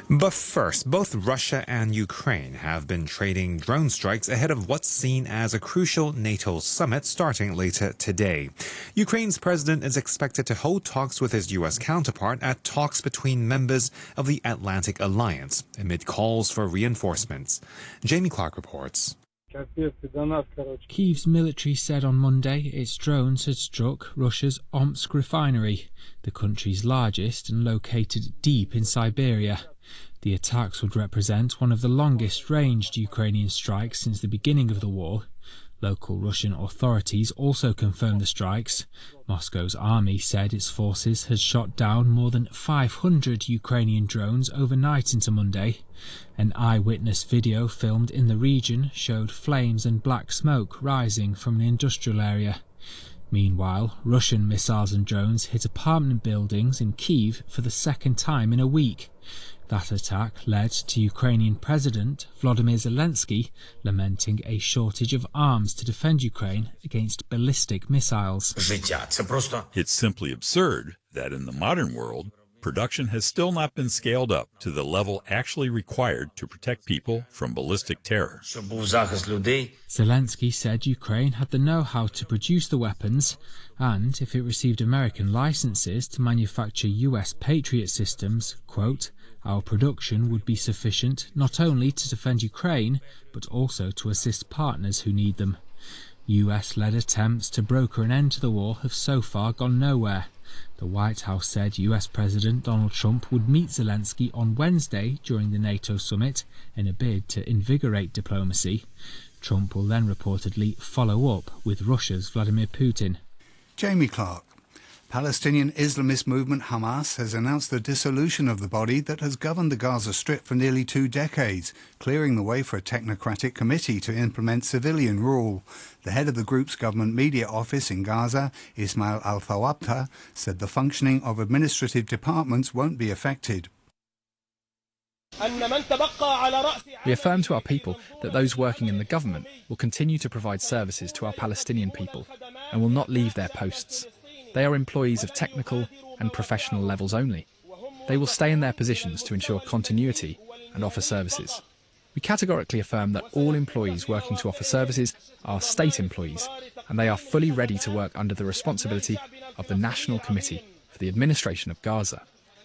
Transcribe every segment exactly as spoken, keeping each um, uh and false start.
But first, both Russia and Ukraine have been trading drone strikes ahead of what's seen as a crucial NATO summit starting later today. Ukraine's president is expected to hold talks with his U S counterpart at talks between members of the Atlantic Alliance amid calls for reinforcements. Jamie Clark reports. Kyiv's military said on Monday its drones had struck Russia's Omsk refinery, the country's largest and located deep in Siberia. The attacks would represent one of the longest-ranged Ukrainian strikes since the beginning of the war. Local Russian authorities also confirmed the strikes. Moscow's army said its forces had shot down more than five hundred Ukrainian drones overnight into Monday. An eyewitness video filmed in the region showed flames and black smoke rising from an industrial area. Meanwhile, Russian missiles and drones hit apartment buildings in Kyiv for the second time in a week. That attack led to Ukrainian President Volodymyr Zelensky lamenting a shortage of arms to defend Ukraine against ballistic missiles. It's simply absurd that in the modern world, production has still not been scaled up to the level actually required to protect people from ballistic terror. Zelensky said Ukraine had the know-how to produce the weapons, and if it received American licenses to manufacture U S Patriot systems, quote, our production would be sufficient not only to defend Ukraine, but also to assist partners who need them. U S-led attempts to broker an end to the war have so far gone nowhere. The White House said U S President Donald Trump would meet Zelensky on Wednesday during the NATO summit in a bid to invigorate diplomacy. Trump will then reportedly follow up with Russia's Vladimir Putin. Jamie Clark. Palestinian Islamist movement Hamas has announced the dissolution of the body that has governed the Gaza Strip for nearly two decades, clearing the way for a technocratic committee to implement civilian rule. The head of the group's government media office in Gaza, Ismail Al-Thawabta, said the functioning of administrative departments won't be affected. We affirm to our people that those working in the government will continue to provide services to our Palestinian people and will not leave their posts. They are employees of technical and professional levels only. They will stay in their positions to ensure continuity and offer services. We categorically affirm that all employees working to offer services are state employees, and they are fully ready to work under the responsibility of the National Committee for the Administration of Gaza.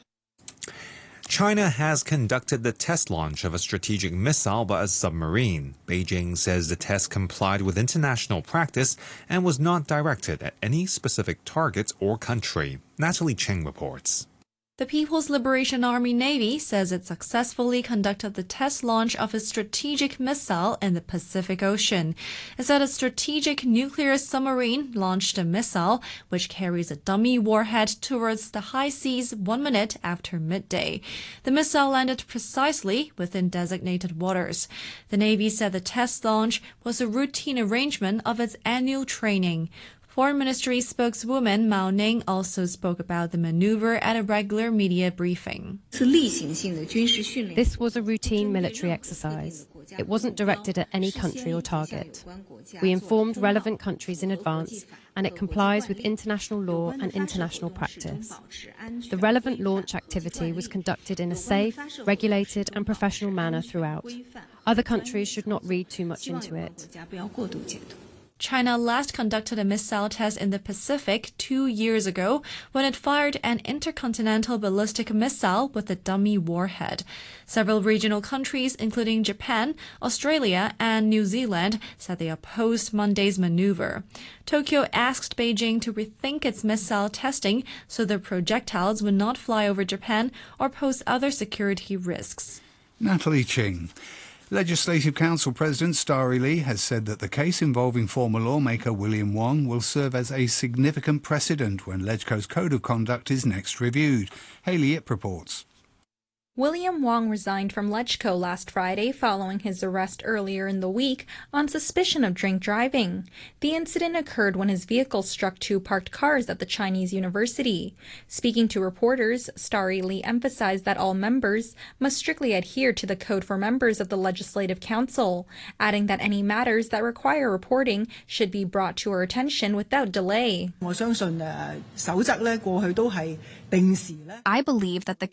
China has conducted the test launch of a strategic missile by a submarine. Beijing says the test complied with international practice and was not directed at any specific target or country. Natalie Cheng reports. The People's Liberation Army Navy says it successfully conducted the test launch of a strategic missile in the Pacific Ocean. It said a strategic nuclear submarine launched a missile, which carries a dummy warhead, towards the high seas one minute after midday. The missile landed precisely within designated waters. The Navy said the test launch was a routine arrangement of its annual training. Foreign Ministry spokeswoman Mao Ning also spoke about the maneuver at a regular media briefing. This was a routine military exercise. It wasn't directed at any country or target. We informed relevant countries in advance, and it complies with international law and international practice. The relevant launch activity was conducted in a safe, regulated and professional manner throughout. Other countries should not read too much into it. China last conducted a missile test in the Pacific two years ago when it fired an intercontinental ballistic missile with a dummy warhead. Several regional countries, including Japan, Australia, and New Zealand, said they opposed Monday's maneuver. Tokyo asked Beijing to rethink its missile testing so the projectiles would not fly over Japan or pose other security risks. Natalie Ching. Legislative Council President Starry Lee has said that the case involving former lawmaker William Wong will serve as a significant precedent when LegCo's Code of Conduct is next reviewed. Hayley Ip reports. William Wong resigned from LegCo last Friday following his arrest earlier in the week on suspicion of drink driving. The incident occurred when his vehicle struck two parked cars at the Chinese university. Speaking to reporters, Starry Lee emphasized that all members must strictly adhere to the code for members of the Legislative Council, adding that any matters that require reporting should be brought to our attention without delay. I believe that the